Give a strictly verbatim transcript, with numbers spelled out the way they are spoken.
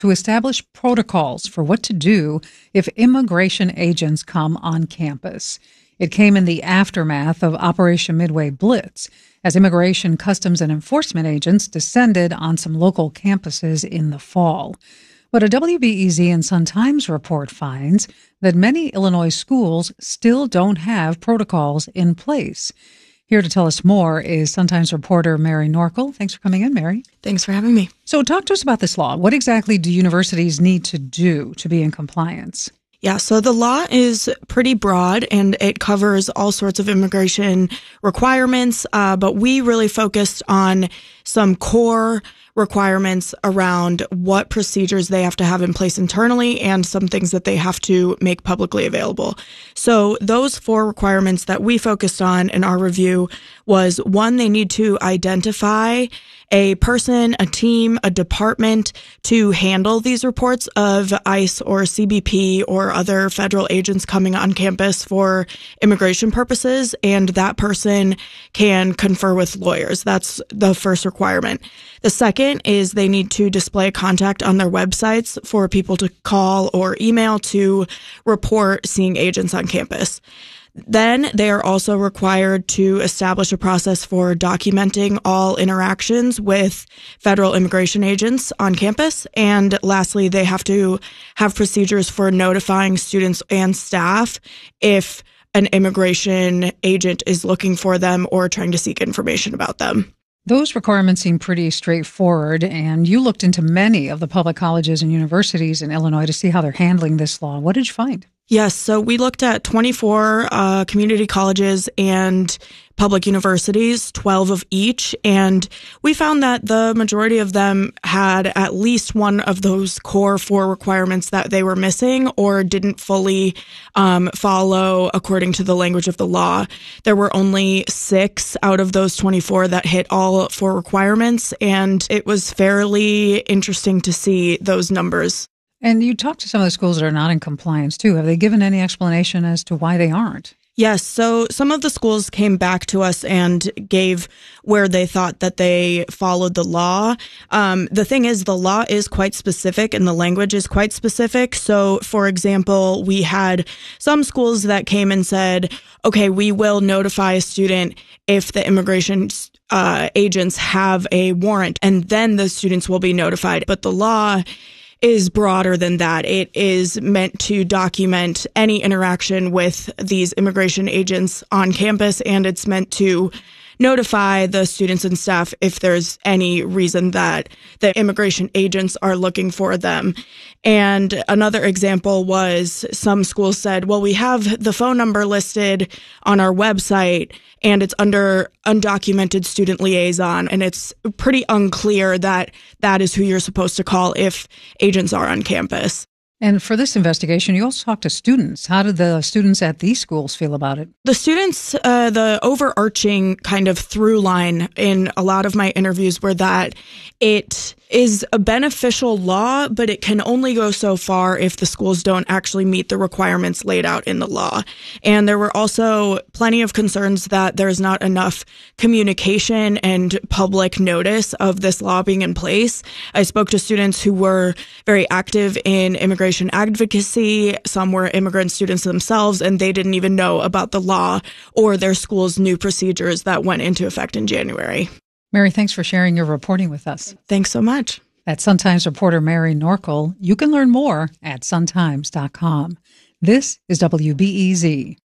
to establish protocols for what to do if immigration agents come on campus. It came in the aftermath of Operation Midway Blitz, as immigration, customs, and enforcement agents descended on some local campuses in the fall. But a W B E Z and Sun-Times report finds that many Illinois schools still don't have protocols in place. Here to tell us more is Sun-Times reporter Mary Norkel. Thanks for coming in, Mary. Thanks for having me. So talk to us about this law. What exactly do universities need to do to be in compliance? Yeah, so the law is pretty broad and it covers all sorts of immigration requirements, uh, but we really focused on some core requirements around what procedures they have to have in place internally and some things that they have to make publicly available. So those four requirements that we focused on in our review was, one, they need to identify a person, a team, a department to handle these reports of ICE or C B P or other federal agents coming on campus for immigration purposes, and that person can confer with lawyers. That's the first requirement. The second is they need to display a contact on their websites for people to call or email to report seeing agents on campus. Then they are also required to establish a process for documenting all interactions with federal immigration agents on campus. And lastly, they have to have procedures for notifying students and staff if an immigration agent is looking for them or trying to seek information about them. Those requirements seem pretty straightforward, and you looked into many of the public colleges and universities in Illinois to see how they're handling this law. What did you find? Yes, so we looked at twenty-four uh, community colleges and public universities, twelve of each, and we found that the majority of them had at least one of those core four requirements that they were missing or didn't fully um, follow according to the language of the law. There were only six out of those twenty-four that hit all four requirements, and it was fairly interesting to see those numbers. And you talked to some of the schools that are not in compliance, too. Have they given any explanation as to why they aren't? Yes. So some of the schools came back to us and gave where they thought that they followed the law. Um, the thing is, the law is quite specific and the language is quite specific. So, for example, we had some schools that came and said, okay, we will notify a student if the immigration uh, agents have a warrant, and then the students will be notified. But the law is broader than that. It is meant to document any interaction with these immigration agents on campus, and it's meant to notify the students and staff if there's any reason that the immigration agents are looking for them. And another example was some schools said, well, we have the phone number listed on our website and it's under undocumented student liaison, and it's pretty unclear that that is who you're supposed to call if agents are on campus. And for this investigation, you also talked to students. How did the students at these schools feel about it? The students, uh, the overarching kind of through line in a lot of my interviews were that it is a beneficial law, but it can only go so far if the schools don't actually meet the requirements laid out in the law. And there were also plenty of concerns that there's not enough communication and public notice of this law being in place. I spoke to students who were very active in immigration advocacy. Some were immigrant students themselves, and they didn't even know about the law or their school's new procedures that went into effect in January. Mary, thanks for sharing your reporting with us. Thanks so much. That's Sun-Times reporter Mary Norkel. You can learn more at sun times dot com. This is W B E Z.